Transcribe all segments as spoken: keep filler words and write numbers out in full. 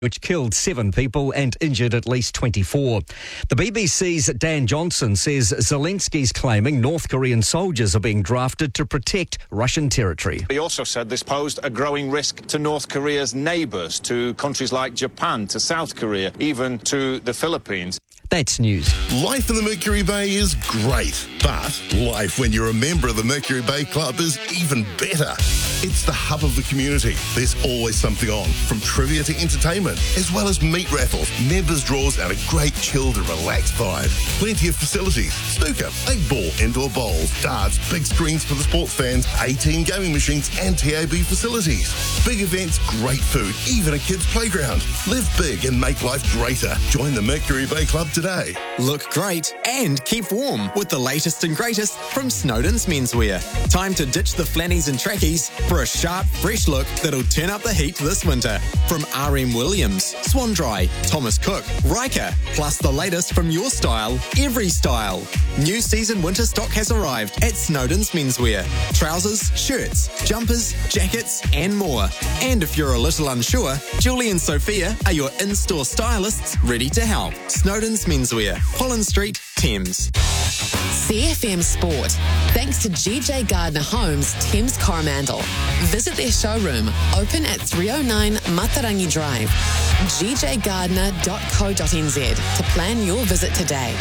which killed seven people and injured at least twenty-four. The B B C's Dan Johnson says Zelensky's claiming North Korean soldiers are being drafted to protect Russian territory. He also said this posed a growing risk to North Korea's neighbours, to countries like Japan, to South Korea, even to the Philippines. That's news. Life in the Mercury Bay is great, but life when you're a member of the Mercury Bay Club is even better. It's the hub of the community. There's always something on, from trivia to entertainment, as well as meat raffles, members' draws, and a great chilled and relaxed vibe. Plenty of facilities: snooker, eight ball, indoor bowls, darts, big screens for the sports fans, eighteen gaming machines, and T A B facilities. Big events, great food, even a kids' playground. Live big and make life greater. Join the Mercury Bay Club today. Look great and keep warm with the latest and greatest from Snowden's Menswear. Time to ditch the flannies and trackies for a sharp, fresh look that'll turn up the heat this winter. From R M Williams, Swan Dry, Thomas Cook, Riker, plus the latest from your style, every style. New season winter stock has arrived at Snowden's Menswear. Trousers, shirts, jumpers, jackets, and more. And if you're a little unsure, Julie and Sophia are your in-store stylists ready to help. Snowden's Menswear, Collins Street, Thames. C F M Sport. Thanks to G J Gardner Homes, Thames Coromandel. Visit their showroom, open at three oh nine Matarangi Drive. g j gardner dot co dot n z to plan your visit today.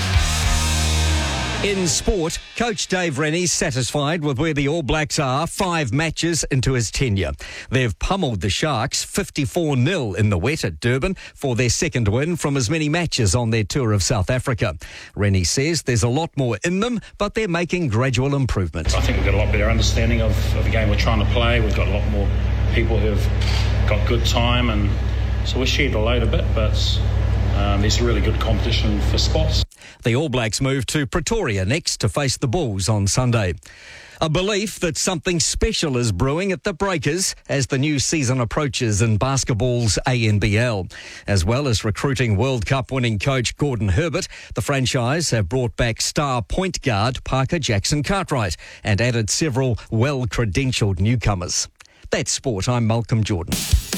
In sport, Coach Dave Rennie's satisfied with where the All Blacks are five matches into his tenure. They've pummeled the Sharks fifty-four nil in the wet at Durban for their second win from as many matches on their tour of South Africa. Rennie says there's a lot more in them, but they're making gradual improvement. I think we've got a lot better understanding of, of the game we're trying to play. We've got a lot more people who've got good time, and so we're shared the load a bit, but um, there's really good competition for spots. The All Blacks move to Pretoria next to face the Bulls on Sunday. A belief that something special is brewing at the Breakers as the new season approaches in basketball's A N B L. As well as recruiting World Cup winning coach Gordon Herbert, the franchise have brought back star point guard Parker Jackson Cartwright and added several well-credentialed newcomers. That's sport. I'm Malcolm Jordan.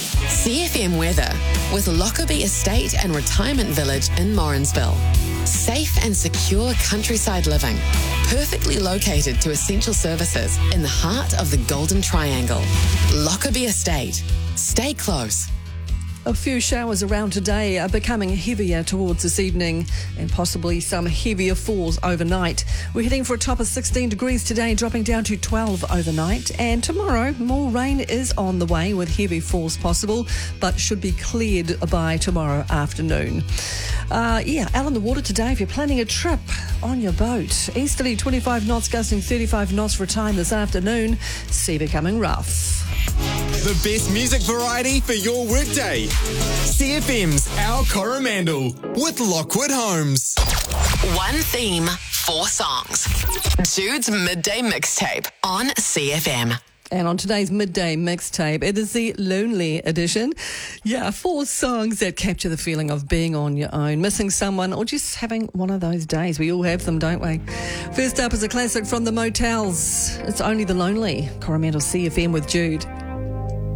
C F M weather with Lockerbie Estate and Retirement Village in Morrinsville. Safe and secure countryside living, perfectly located to essential services in the heart of the Golden Triangle. Lockerbie Estate. Stay close. A few showers around today are becoming heavier towards this evening and possibly some heavier falls overnight. We're heading for a top of sixteen degrees today, dropping down to twelve overnight. And tomorrow, more rain is on the way with heavy falls possible, but should be cleared by tomorrow afternoon. Uh, yeah, out on the water today, if you're planning a trip on your boat. Easterly twenty-five knots, gusting thirty-five knots for a time this afternoon. Sea becoming rough. The best music variety for your workday. C F M's Our Coromandel with Lockwood Homes. One theme, four songs. Jude's Midday Mixtape on C F M. And on today's midday mixtape, it is the Lonely edition. Yeah, four songs that capture the feeling of being on your own, missing someone, or just having one of those days. We all have them, don't we? First up is a classic from the Motels. It's Only the Lonely. Coromandel C F M with Jude.